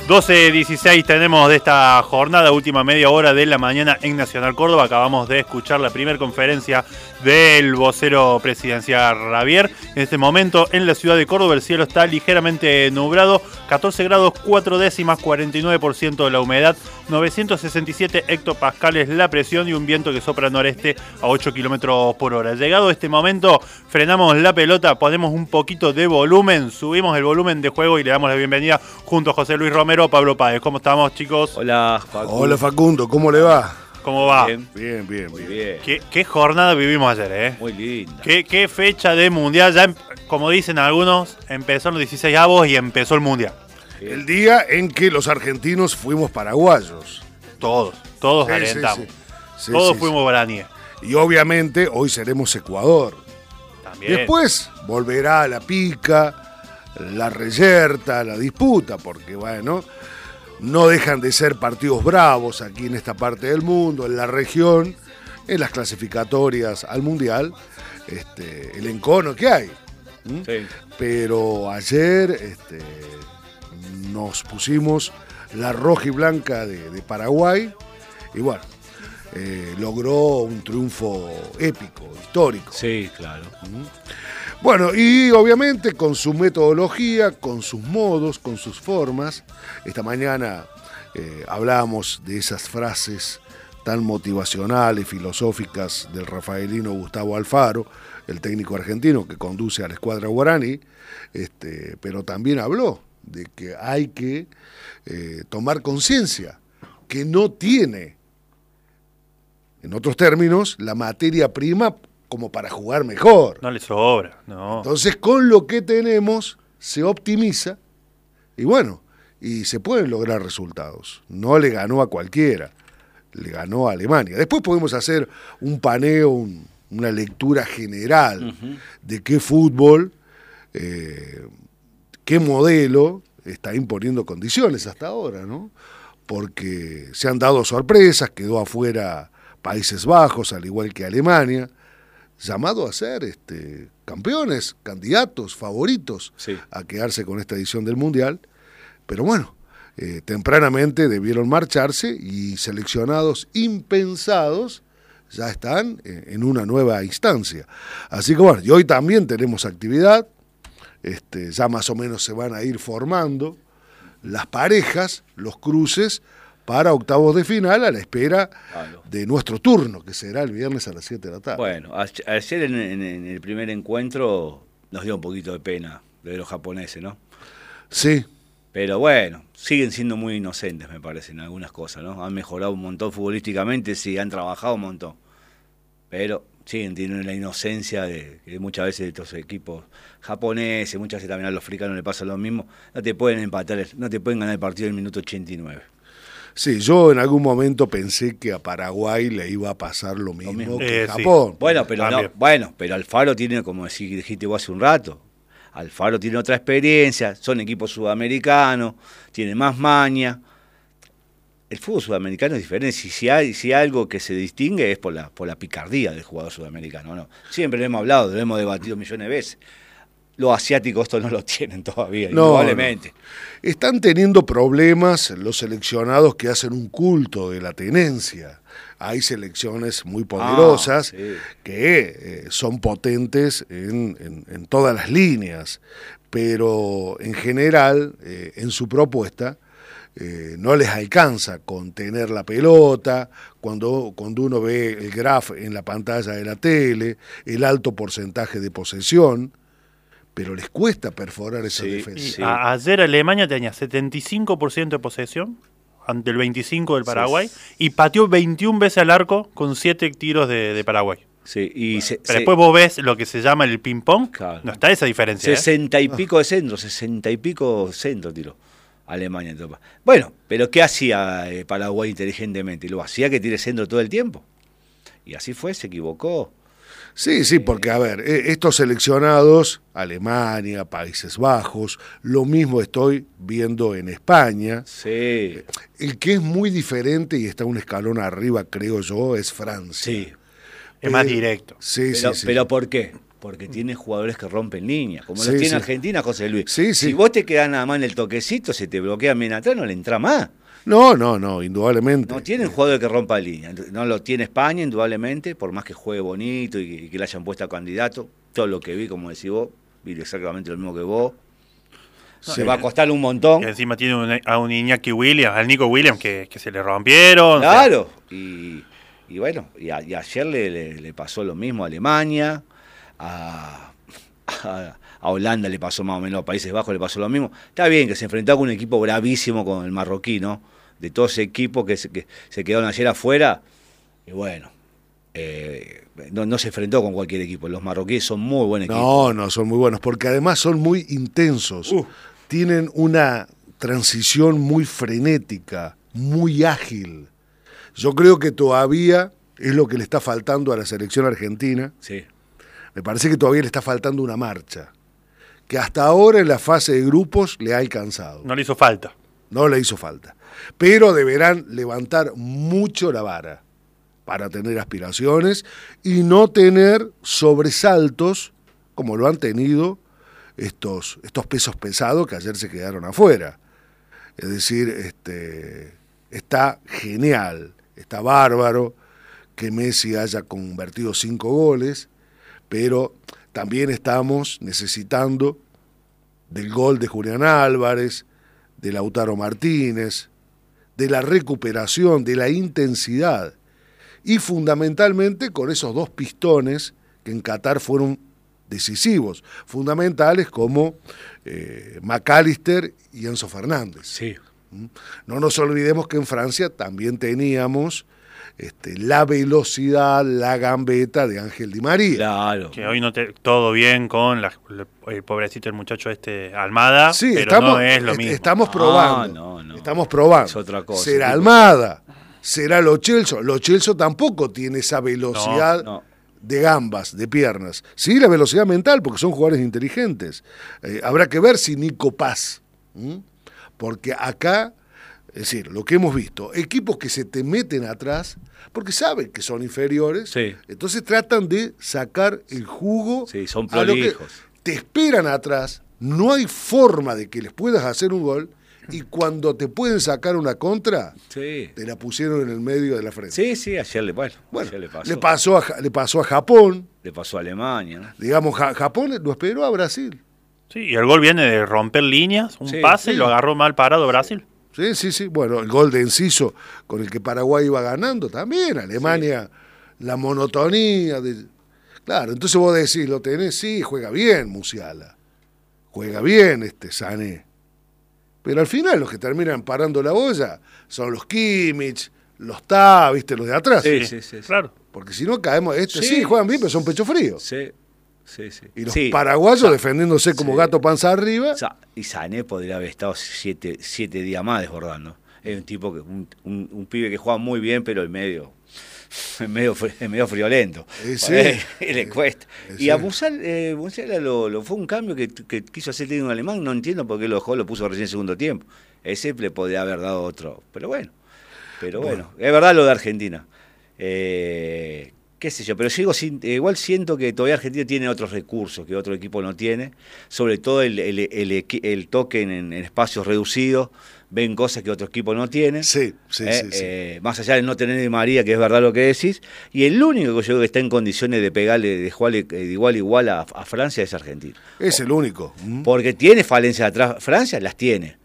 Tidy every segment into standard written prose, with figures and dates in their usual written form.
12:16 tenemos de esta jornada, última media hora de la mañana en Nacional Córdoba. Acabamos de escuchar la primera conferencia del vocero presidencial Ravier. En este momento en la ciudad de Córdoba el cielo está ligeramente nublado, 14 grados 4 décimas, 49% de la humedad, 967 hectopascales la presión y un viento que sopra noreste a 8 kilómetros por hora. Llegado este momento, frenamos la pelota, ponemos un poquito de volumen, subimos el volumen de juego y le damos la bienvenida junto a José Luis Romero, Pablo Páez. ¿Cómo estamos, chicos? Hola, Facundo. Hola, Facundo, ¿cómo le va? ¿Cómo va? Bien. Bien. ¿Qué jornada vivimos ayer, eh? Muy linda. ¿Qué fecha de mundial? Ya, como dicen algunos, empezó en los 16avos y empezó el mundial. El día en que los argentinos fuimos paraguayos. Todos Sí, alentamos. sí. Todos Sí. fuimos guaraníes. Y obviamente hoy seremos Ecuador. También. Después volverá la pica, la reyerta, la disputa, porque bueno, no dejan de ser partidos bravos aquí en esta parte del mundo, en la región, en las clasificatorias al Mundial, el encono que hay. Sí. Pero ayer nos pusimos la roja y blanca de Paraguay y bueno, logró un triunfo épico, histórico. Sí, claro. Bueno, y obviamente con su metodología, con sus modos, con sus formas. Esta mañana hablábamos de esas frases tan motivacionales, filosóficas del rafaelino Gustavo Alfaro, el técnico argentino que conduce a la escuadra guaraní, pero también habló de que hay que tomar conciencia que no tiene, en otros términos, la materia prima como para jugar mejor. No le sobra, no. Entonces, con lo que tenemos, se optimiza y bueno, y se pueden lograr resultados. No le ganó a cualquiera, le ganó a Alemania. Después podemos hacer un paneo, una lectura general de qué fútbol, qué modelo está imponiendo condiciones hasta ahora, ¿no? Porque se han dado sorpresas, quedó afuera Países Bajos, al igual que Alemania, llamado a ser campeones, candidatos, favoritos a quedarse con esta edición del Mundial, pero bueno, tempranamente debieron marcharse y seleccionados impensados ya están en una nueva instancia. Así que bueno, y hoy también tenemos actividad, ya más o menos se van a ir formando las parejas, los cruces, para octavos de final a la espera de nuestro turno, que será el viernes a las 7 de la tarde. Bueno, ayer en el primer encuentro nos dio un poquito de pena de los japoneses, ¿no? Sí. Pero bueno, siguen siendo muy inocentes, me parece, en algunas cosas, ¿no? Han mejorado un montón futbolísticamente, sí, han trabajado un montón. Pero siguen teniendo la inocencia de que muchas veces estos equipos japoneses, muchas veces también a los africanos le pasa lo mismo, no te pueden empatar, no te pueden ganar el partido en el minuto 89. Sí, yo en algún momento pensé que a Paraguay le iba a pasar lo mismo que a Japón. Sí. Bueno, pero Alfaro tiene, como dijiste vos hace un rato, Alfaro tiene otra experiencia, son equipos sudamericanos, tiene más maña. El fútbol sudamericano es diferente, si hay algo que se distingue es por la picardía del jugador sudamericano, ¿no? Siempre lo hemos hablado, lo hemos debatido millones de veces. Los asiáticos esto no lo tienen todavía, indudablemente. No. Están teniendo problemas los seleccionados que hacen un culto de la tenencia. Hay selecciones muy poderosas que son potentes en todas las líneas, pero en general, en su propuesta, no les alcanza con tener la pelota, cuando uno ve el graph en la pantalla de la tele, el alto porcentaje de posesión, pero les cuesta perforar esa defensa. Sí. Ayer Alemania tenía 75% de posesión ante el 25% del Paraguay y pateó 21 veces al arco con 7 tiros de Paraguay. Sí, pero después vos ves lo que se llama el ping-pong, claro. No está esa diferencia. 60 y pico de centro, 60 y pico centro tiró Alemania en Europa. Bueno, pero ¿qué hacía Paraguay inteligentemente? Lo hacía que tire centro todo el tiempo. Y así fue, se equivocó. Sí, porque a ver, estos seleccionados, Alemania, Países Bajos, lo mismo estoy viendo en España. Sí. El que es muy diferente y está un escalón arriba, creo yo, es Francia. Sí. Es más directo. Sí. ¿Pero por qué? Porque tiene jugadores que rompen línea, como Sí, lo tiene sí. Argentina José Luis. Sí, sí. Si vos te quedás nada más en el toquecito, se te bloquean bien atrás, no le entra más. No, indudablemente. No tienen jugador que rompa línea. No lo tiene España, indudablemente, por más que juegue bonito y que le hayan puesto a candidato. Todo lo que vi, como decís vos, vi exactamente lo mismo que vos. Sí. Se va a costar un montón. Que encima tiene a un Iñaki Williams, al Nico Williams, que se le rompieron. Claro. Y bueno, y ayer le pasó lo mismo a Alemania, a Holanda le pasó más o menos, a Países Bajos le pasó lo mismo. Está bien que se enfrentó con un equipo bravísimo, con el marroquí, ¿no? De todo ese equipo que se quedaron ayer afuera, y bueno, no se enfrentó con cualquier equipo. Los marroquíes son muy buen equipo. No, son muy buenos, porque además son muy intensos. Tienen una transición muy frenética, muy ágil. Yo creo que todavía es lo que le está faltando a la selección argentina. Sí. Me parece que todavía le está faltando una marcha, que hasta ahora en la fase de grupos le ha alcanzado. No le hizo falta. No le hizo falta. Pero deberán levantar mucho la vara para tener aspiraciones y no tener sobresaltos como lo han tenido estos pesos pesados que ayer se quedaron afuera. Es decir, está genial, está bárbaro que Messi haya convertido 5 goles, pero también estamos necesitando del gol de Julián Álvarez, de Lautaro Martínez, de la recuperación, de la intensidad, y fundamentalmente con esos 2 pistones que en Qatar fueron decisivos, fundamentales, como McAllister y Enzo Fernández. Sí. No nos olvidemos que en Francia también teníamos la velocidad, la gambeta de Ángel Di María. Claro. Que hoy todo bien con el pobrecito el muchacho Almada, Sí, pero no es lo mismo. Estamos probando. No. Estamos probando. Es otra cosa. Será Almada, será Lo Celso. Lo Celso tampoco tiene esa velocidad No. de gambas, de piernas. Sí, la velocidad mental, porque son jugadores inteligentes. Habrá que ver si Nico Paz. Porque acá, es decir, lo que hemos visto, equipos que se te meten atrás, porque saben que son inferiores, Sí. entonces tratan de sacar el jugo. Sí, son a lo que prolijos. te esperan atrás, no hay forma de que les puedas hacer un gol, y cuando te pueden sacar una contra, Sí. te la pusieron en el medio de la frente. Sí, ayer Bueno, ayer le pasó. le pasó a Japón, Le pasó a Alemania, ¿no? digamos, Japón lo esperó a Brasil. Sí, y el gol viene de romper líneas, un Sí, pase, sí. y lo agarró mal parado Brasil. Sí. Bueno, el gol de Enciso con el que Paraguay iba ganando también. Alemania, la monotonía. Claro, entonces vos decís, lo tenés, sí, juega bien Musiala. Juega bien Sané. Pero al final los que terminan parando la olla son los Kimmich, los Ta, ¿viste? Los de atrás. Sí. Claro. Porque si no caemos, sí, Sí. juegan bien, pero son pecho frío. Sí. Y los Sí. paraguayos defendiéndose como Sí. gato panza arriba. Y Sané podría haber estado 7 días más desbordando. Es un tipo un pibe que juega muy bien, pero es medio friolento. Sí. Le cuesta. Sí. Y a Musiala fue un cambio que quiso hacer el técnico alemán. No entiendo por qué lo dejó, lo puso recién en segundo tiempo. Ese le podría haber dado otro. Pero bueno, es verdad lo de Argentina. Qué sé yo, pero igual siento que todavía Argentina tiene otros recursos que otro equipo no tiene, sobre todo el toque en espacios reducidos, ven cosas que otro equipo no tiene. Sí. Más allá de no tener Di María, que es verdad lo que decís, y el único que yo creo que está en condiciones de pegarle, de jugarle de igual a igual a Francia es Argentina. Es el único. Porque tiene falencias atrás, Francia las tiene.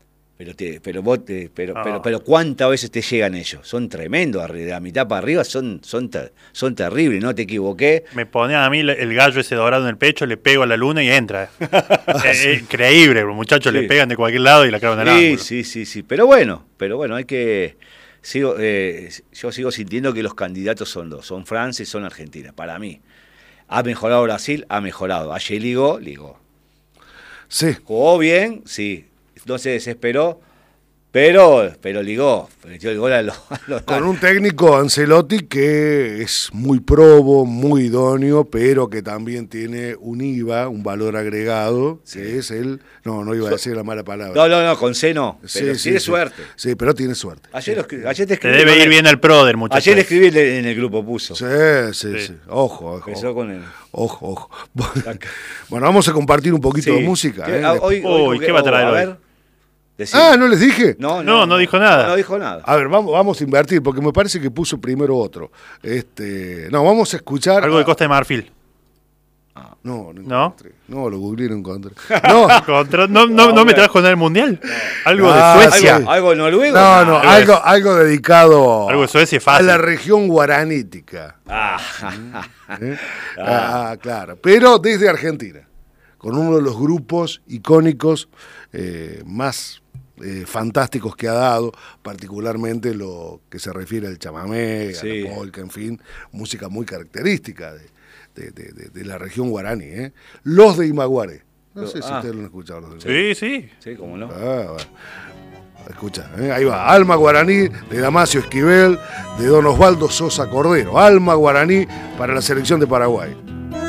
Pero ¿cuántas veces te llegan ellos? Son tremendos, de la mitad para arriba son terribles, no te equivoqué. Me ponían a mí el gallo ese dorado en el pecho, le pego a la luna y entra. Es increíble, los muchachos Sí. le pegan de cualquier lado y la clavan en el ángulo. Sí. Pero bueno, hay que... yo sigo sintiendo que los candidatos son 2, son Francia y son Argentina, para mí. ¿Ha mejorado Brasil? Ha mejorado. Ayer ligó. Sí. Jugó bien, sí. No se desesperó, Pero ligó, metió el gol a los Con un técnico Ancelotti que es muy probo, muy idóneo, pero que también tiene un IVA, un valor agregado, que es el... No iba a decir la mala palabra. No, con C no, pero Sí, tiene sí. suerte. Sí, pero tiene suerte. Ayer te Te escribí. debe ir bien al pro del muchacho. Ayer escribí en el grupo, puso. Sí. Ojo. Empezó con el... Ojo. Bueno, vamos a compartir un poquito de música. ¿Qué, ¿eh? hoy, ¿qué va a traer a hoy? ver, decime. ¿No les dije? No dijo nada. No dijo nada. A ver, vamos a invertir, porque me parece que puso primero otro. Vamos a escuchar... Algo de Costa de Marfil. No encontré. No, lo googleé y no encontré. ¿No me trajo nada del mundial? Algo de Ah, Suecia. sí. ¿Algo noruego? No, algo algo dedicado Algo de Suecia es a fácil. la región guaranítica. Ah, Claro. Pero desde Argentina, con uno de los grupos icónicos más fantásticos que ha dado, particularmente lo que se refiere al chamamé, Sí. a la polka, en fin, música muy característica de la región guaraní. Los de Imaguaré. No sé si ustedes lo han escuchado. Los de Sí. sí, cómo no. Bueno. Escucha, ahí va. Alma Guaraní de Damasio Esquivel, de don Osvaldo Sosa Cordero. Alma Guaraní para la selección de Paraguay.